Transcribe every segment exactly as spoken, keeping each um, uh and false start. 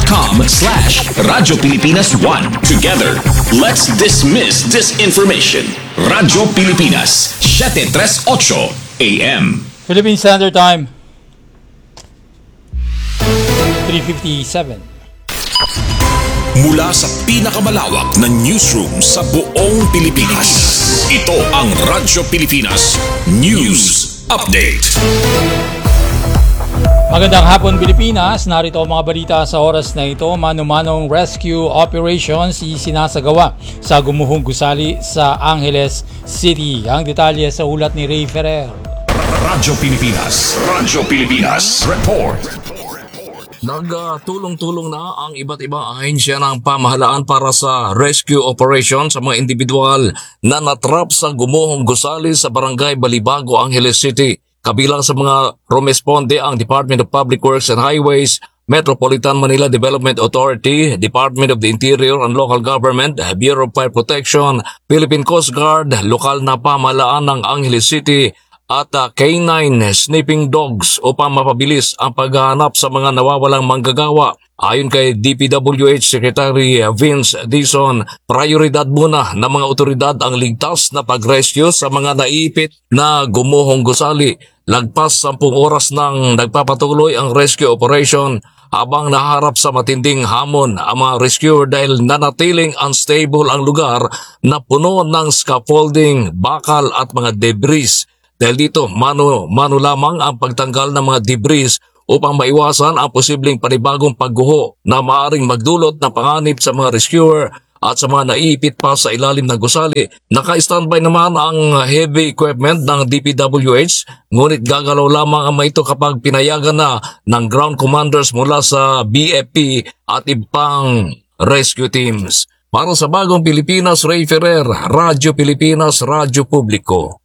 com slash Radyo Pilipinas one. Together, let's dismiss disinformation. Radyo Pilipinas, seven thirty-eight A M. Philippine Standard Time, three fifty-seven. Mula sa pinakamalawak na newsroom sa buong Pilipinas, ito ang Radyo Pilipinas News Update. Magandang hapon Pilipinas, narito ang mga balita sa oras na ito. Mano-manong rescue operations isinasagawa sa gumuhong gusali sa Angeles City. Ang detalye sa ulat ni Ray Ferrer. Radyo Pilipinas, Radyo Pilipinas Report. Nagtulong-tulong na ang iba't ibang ahensya ng pamahalaan para sa rescue operation sa mga individual na natrap sa gumuhong gusali sa Barangay Balibago, Angeles City. Kabilang sa mga rumesponde ang Department of Public Works and Highways, Metropolitan Manila Development Authority, Department of the Interior and Local Government, Bureau of Fire Protection, Philippine Coast Guard, lokal na pamahalaan ng Angeles City, at uh, K nine sniffing dogs upang mapabilis ang paghahanap sa mga nawawalang manggagawa. Ayon kay D P W H Secretary Vince Dizon, prioridad muna ng mga otoridad ang ligtas na pag-rescue sa mga naiipit na gumuhong gusali. Lagpas sampung oras nang nagpapatuloy ang rescue operation habang naharap sa matinding hamon ang mga rescuer dahil nanatiling unstable ang lugar na puno ng scaffolding, bakal at mga debris. Dahil dito, mano-mano lamang ang pagtanggal ng mga debris upang maiwasan ang posibleng panibagong pagguho na maaaring magdulot ng panganib sa mga rescuer at sa mga naiipit pa sa ilalim ng gusali. Naka-standby naman ang heavy equipment ng D P W H, ngunit gagalaw lamang ang mga ito kapag pinayagan na ng ground commanders mula sa B F P at ibang rescue teams. Para sa Bagong Pilipinas, Ray Ferrer, Radyo Pilipinas, Radyo Publiko.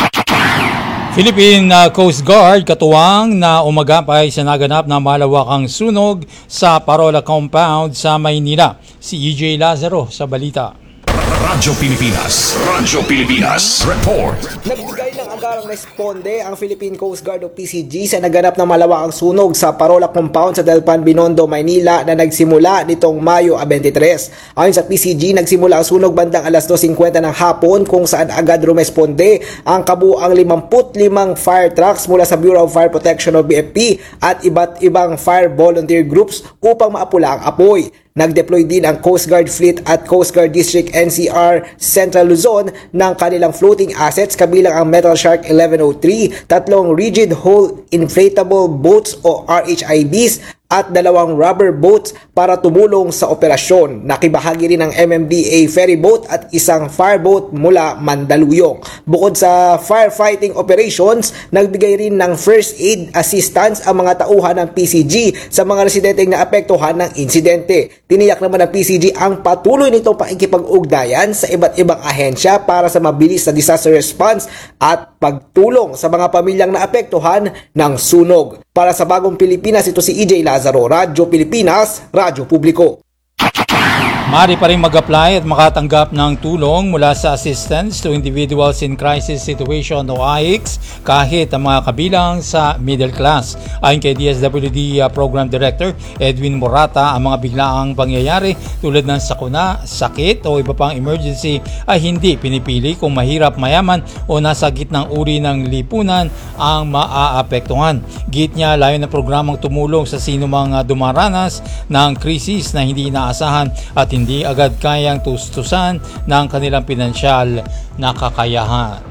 Philippine uh, Coast Guard katuwang na umagapay sa naganap na malawakang sunog sa Parola Compound sa Maynila. Si E J Lazaro sa balita. Radyo Pilipinas, Radyo Pilipinas Report. Nagbigay ng agarang responde ang Philippine Coast Guard o P C G sa naganap na malawakang sunog sa Parola Compound sa Delpan, Binondo, Maynila na nagsimula nitong Mayo twenty-three. Ayon sa P C G, nagsimula ang sunog bandang alas two fifty ng hapon kung saan agad rumesponde ang kabuang fifty-five fire trucks mula sa Bureau of Fire Protection o B F P at iba't ibang fire volunteer groups upang maapula ang apoy. Nag-deploy din ang Coast Guard Fleet at Coast Guard District N C R Central Luzon ng kanilang floating assets kabilang ang Metal Shark eleven oh three, tatlong rigid hull inflatable boats o R H I Bs at dalawang rubber boats para tumulong sa operasyon. Nakibahagi rin ng M M D A ferry boat at isang fireboat mula Mandaluyong. Bukod sa firefighting operations, nagbigay rin ng first aid assistance ang mga tauhan ng P C G sa mga residenteng naapektuhan ng insidente. Tiniyak naman ng P C G ang patuloy nitong pakikipag-ugnayan sa iba't ibang ahensya para sa mabilis na disaster response at pagtulong sa mga pamilyang naapektuhan ng sunog. Para sa Bagong Pilipinas, ito si E J Lazaro, Radyo Pilipinas, Radyo Publiko. Maaari pa rin mag-apply at makatanggap ng tulong mula sa Assistance to Individuals in Crisis Situation o A I C S kahit ang mga kabilang sa middle class. Ayon kay D S W D Program Director Edwin Morata, ang mga biglaang pangyayari tulad ng sakuna, sakit o iba pang emergency ay hindi pinipili kung mahirap, mayaman o nasa gitnang uri ng lipunan ang maaapektuhan. Git niya, layo ng programang tumulong sa sino mga dumaranas ng krisis na hindi inaasahan at hindi agad kayang tustusan ng kanilang pinansyal na kakayahan.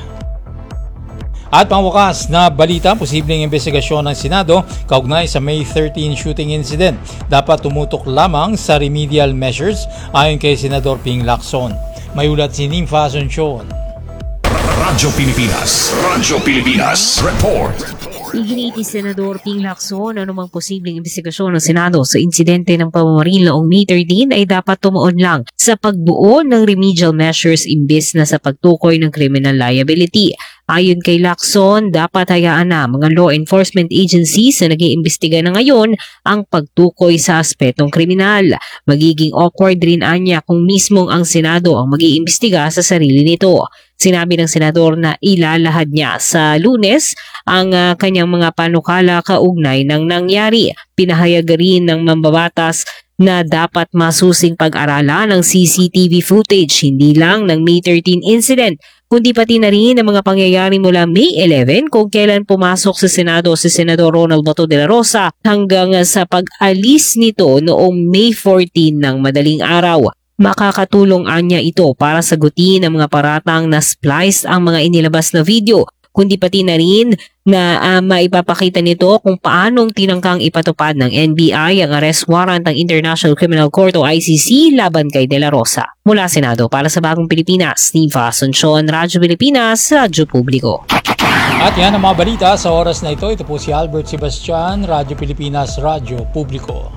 At pangwakas na balita, posibleng investigasyon ng Senado kaugnay sa May thirteenth shooting incident. Dapat tumutok lamang sa remedial measures ayon kay Senador Ping Lacson. May ulat si Nympha Asuncion. Radyo Pilipinas, Radyo Pilipinas Report. Iginiit ni Senador Ping Lacson na anumang posibleng investigasyon ng Senado sa insidente ng pamamaril noong May thirteenth ay dapat tumuon lang sa pagbuo ng remedial measures imbes na sa pagtukoy ng criminal liability. Ayon kay Lacson, dapat hayaan na mga law enforcement agencies na nag-iimbestiga na ngayon ang pagtukoy sa aspetong kriminal. Magiging awkward rin anya kung mismong ang Senado ang mag-iimbestiga sa sarili nito. Sinabi ng senador na ilalahad niya sa Lunes ang uh, kanyang mga panukala kaugnay ng nangyari. Pinahayag rin ng mambabatas na dapat masusing pag-aralan ng C C T V footage hindi lang ng May thirteen incident, kundi pati na rin ang mga pangyayari mula May eleven kung kailan pumasok sa Senado si Senador Ronald Bato de la Rosa hanggang sa pag-alis nito noong May fourteen ng madaling araw. Makakatulong anya ito para sagutin ang mga paratang na spliced ang mga inilabas na video, kundi pati na rin na uh, maipapakita nito kung paanong tinangkang ipatupad ng N B I ang arrest warrant ng International Criminal Court o I C C laban kay De La Rosa. Mula Senado para sa Bagong Pilipinas, Niva Asuncion, Radyo Pilipinas, Radyo Publiko. At yan ang mga balita sa oras na ito. Ito po si Albert Sebastian, Radyo Pilipinas, Radyo Publiko.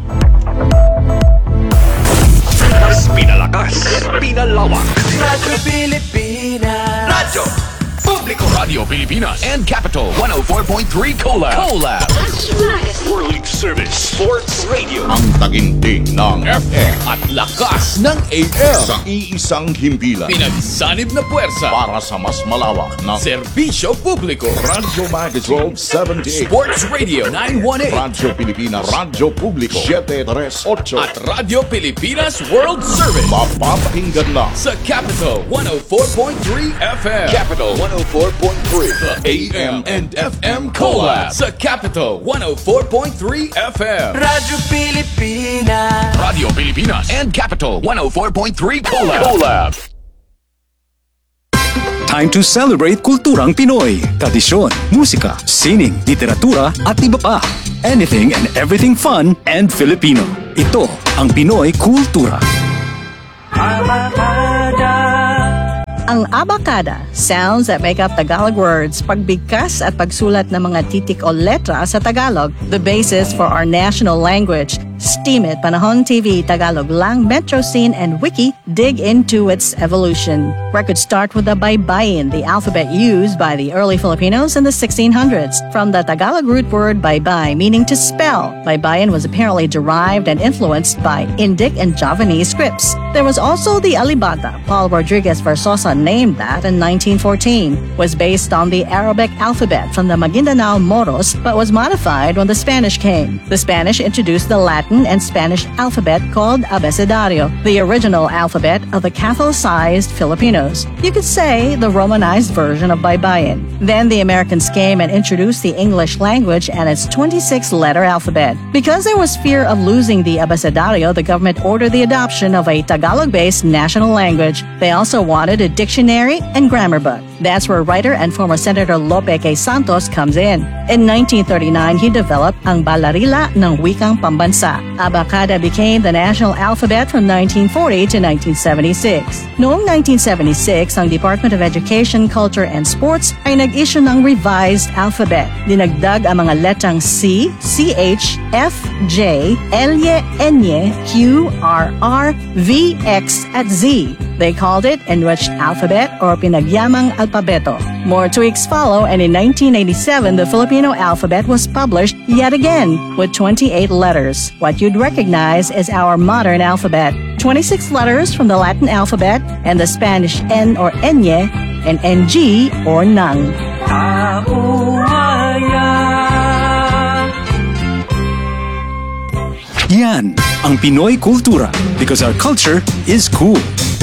Mas pinalakas, pinalawak. Radyo Pilipinas. Radyo Publiko. Radio Pilipinas and Capital one oh four point three Collab. Collab. World Service Sports Radio. Ang taginting ng F M at lakas ng A M. sa iisang himpilan Pinagsanib na puwersa. para sa mas malawak na Serbisyo Publiko. Radyo Magazine twelve seventy-eight, Sports Radio nine eighteen. Radyo Pilipinas, Radyo Publiko seven thirty-eight, At Radio Pilipinas World Service. mapapakinggan na Sa Capital one oh four point three F M. Capital one oh four point three. The A M and F M Collab. Sa Capital one oh four point three F M. Radyo Pilipinas. Radio Pilipinas and Capital one oh four point three Collab. Collab. Time to celebrate kulturang Pinoy. Tradisyon, musika, sining, literatura at iba pa. Anything and everything fun and Filipino. Ito ang Pinoy Kultura. Ang abacada, sounds that make up Tagalog words, pagbigkas at pagsulat ng mga titik o letra sa Tagalog, the basis for our national language. Steam It, Panahon T V, Tagalog Lang, Metro Scene, and Wiki dig into its evolution. Records start with the baybayin, the alphabet used by the early Filipinos in the sixteen hundreds. From the Tagalog root word baybay, meaning to spell, baybayin was apparently derived and influenced by Indic and Javanese scripts. There was also the alibata. Paul Rodriguez Versosa named that in nineteen fourteen. Was based on the Arabic alphabet from the Maguindanao Moros, but was modified when the Spanish came. The Spanish introduced the Latin and Spanish alphabet called abecedario, the original alphabet of the Catholicized Filipinos. You could say the Romanized version of baybayin. Then the Americans came and introduced the English language and its twenty-six letter alphabet. Because there was fear of losing the abecedario, the government ordered the adoption of a Tagalog-based national language. They also wanted a dictionary and grammar book. That's where writer and former Senator Lope K. Santos comes in. In nineteen thirty-nine, he developed ang Balarila ng Wikang Pambansa. Abacada became the national alphabet from nineteen forty to nineteen seventy-six. Noong nineteen seventy-six, ang Department of Education, Culture, and Sports ay nag-issue ng revised alphabet. Dinagdag ang mga letrang C, C H, F, J, L, N, Q, R, R, V, X, at Z. They called it Enriched Alphabet or Pinagyamang Alpabeto. More tweaks follow, and in nineteen eighty-seven, the Filipino alphabet was published yet again with twenty-eight letters. What you'd recognize is our modern alphabet. twenty-six letters from the Latin alphabet and the Spanish N or Enye and N G or Nang. Yan ang Pinoy Kultura because our culture is cool.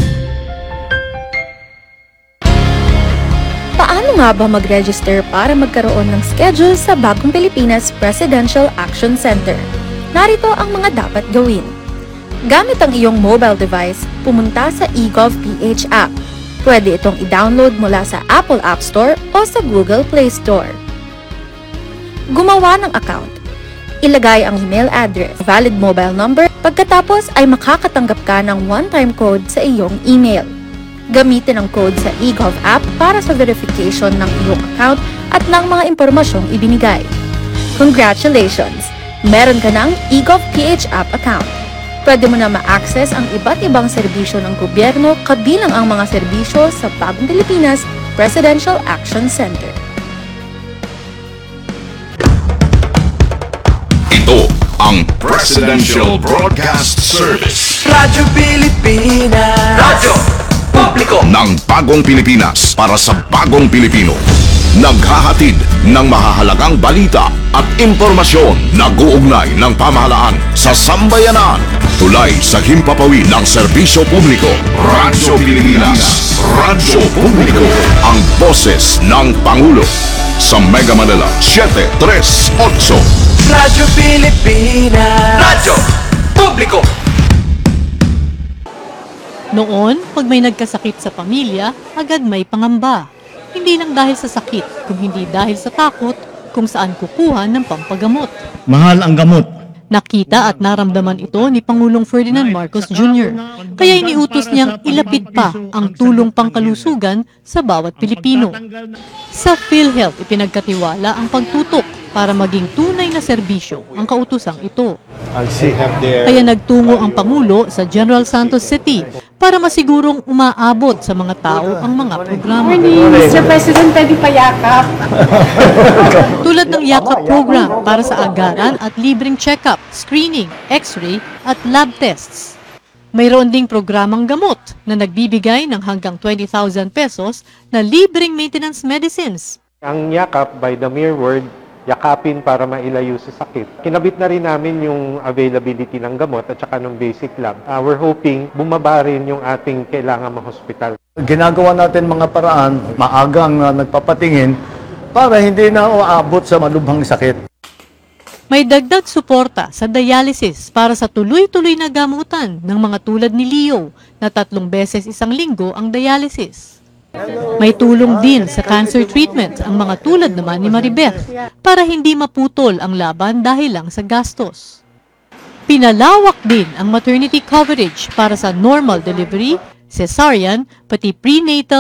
Paano nga ba mag-register para magkaroon ng schedule sa Bagong Pilipinas Presidential Action Center? Narito ang mga dapat gawin. Gamit ang iyong mobile device, pumunta sa eGovPH app. Pwede itong i-download mula sa Apple App Store o sa Google Play Store. Gumawa ng account. Ilagay ang email address, valid mobile number, pagkatapos ay makakatanggap ka ng one-time code sa iyong email. Gamitin ang code sa eGov app para sa verification ng iyong account at ng mga impormasyong ibinigay. Congratulations! Meron ka ng eGovPH app account. Pwede mo na ma-access ang iba't ibang serbisyo ng gobyerno kabilang ang mga serbisyo sa Bagong Pilipinas Presidential Action Center. ito ang Presidential Broadcast Service. Radyo Pilipinas. Radyo Publiko ng bagong Pilipinas para sa bagong Pilipino. Naghahatid ng mahahalagang balita at impormasyon na guugnay ng pamahalaan sa sambayanan. Tulay sa himpapawid ng serbisyo publiko. Radyo Pilipinas. Radyo Publiko. Ang boses ng Pangulo. Sa Mega Manila, seven three eight. Radyo Pilipinas. Radyo Publiko. Noon, pag may nagkasakit sa pamilya, agad may pangamba. Hindi lang dahil sa sakit, kung hindi dahil sa takot kung saan kukuha ng pampagamot. Mahal ang gamot. Nakita at naramdaman ito ni Pangulong Ferdinand Marcos Junior Kaya iniutos niyang ilapit pa ang tulong pangkalusugan sa bawat Pilipino. Sa PhilHealth, ipinagkatiwala ang pagtutok para maging tunay na serbisyo ang kautusang ito. Kaya nagtungo ang Pangulo sa General Santos City para masigurong umaabot sa mga tao ang mga programa. mister President, pwede pa yakap. Tulad ng yakap program para sa agaran at libreng check-up, screening, x-ray at lab tests. Mayroon ding programang gamot na nagbibigay ng hanggang twenty thousand pesos na libreng maintenance medicines. Ang yakap, by the mere word, yakapin para mailayo sa sakit. Kinabit na rin namin yung availability ng gamot at saka ng basic lab. Uh, we're hoping bumaba rin yung ating kailangan ma-hospital. Ginagawa natin mga paraan, maagang uh, nagpapatingin para hindi na uabot sa malubhang sakit. May dagdag suporta sa dialysis para sa tuloy-tuloy na gamutan ng mga tulad ni Leo na tatlong beses isang linggo ang dialysis. May tulong din sa cancer treatment ang mga tulad naman ni Maribeth para hindi maputol ang laban dahil lang sa gastos. Pinalawak din ang maternity coverage para sa normal delivery, cesarean, pati prenatal